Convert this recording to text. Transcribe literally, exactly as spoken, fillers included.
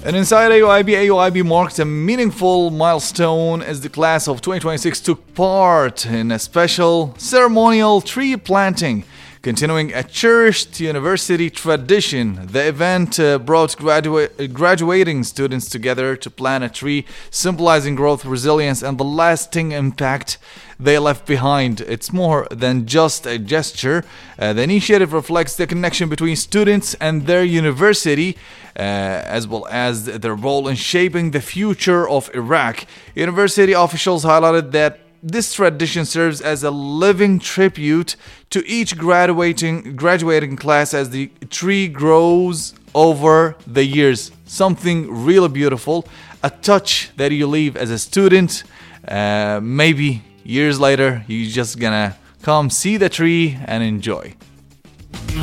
And inside A U I B, A U I B marked a meaningful milestone as the class of twenty twenty-six took part in a special ceremonial tree planting. Continuing a cherished university tradition, the event uh, brought gradua- graduating students together to plant a tree, symbolizing growth, resilience, and the lasting impact they left behind. It's more than just a gesture. Uh, the initiative reflects the connection between students and their university, uh, as well as their role in shaping the future of Iraq. University officials highlighted that this tradition serves as a living tribute to each graduating graduating class as the tree grows over the years. Something really beautiful, a touch that you leave as a student. Uh, maybe years later, you're just gonna come see the tree and enjoy.